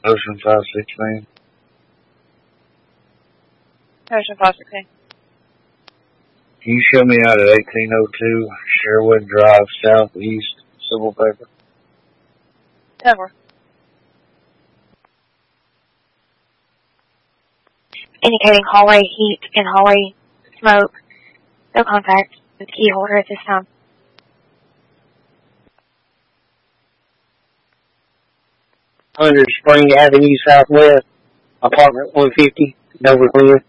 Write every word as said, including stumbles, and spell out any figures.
Ocean five sixteen. Ocean five sixteen. Can you show me out at eighteen oh two Sherwood Drive, Southeast, Civil Paper? Over. Indicating hallway heat and hallway smoke. No contact with the key holder at this time. Under Spring Avenue Southwest, apartment one fifty, Dover Glen.